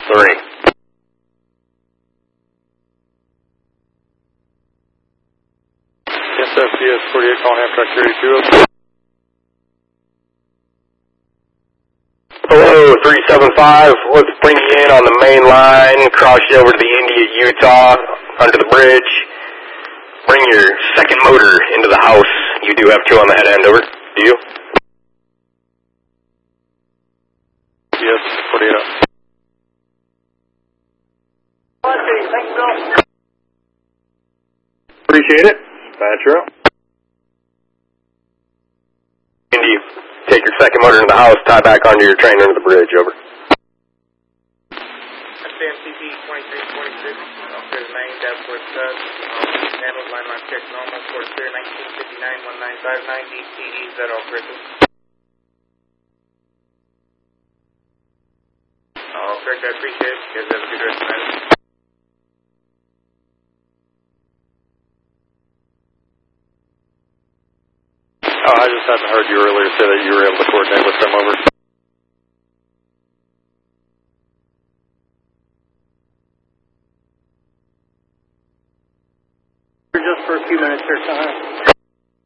3. SFCS 48 calling Amtrak 32. Hello, 375. Let's bring you in on the main line, cross you over to the India, Utah, under the bridge. Bring your second motor into the house. You do have 2 on the head end, over. Do you? Yes, 48 up. Thanks, Bill. Appreciate it. Patch her up. Indy, take your second motor into the house, tie back onto your train under the bridge, over. SAMCP 2326, officer's name, dashboard sub, handled line line check normal, port clear 1959-1959, DCD, is that all correct? All correct, I appreciate it. You guys have a good rest of the night. Oh, I just hadn't heard you earlier say that you were able to coordinate with them, over. Just for a few minutes here,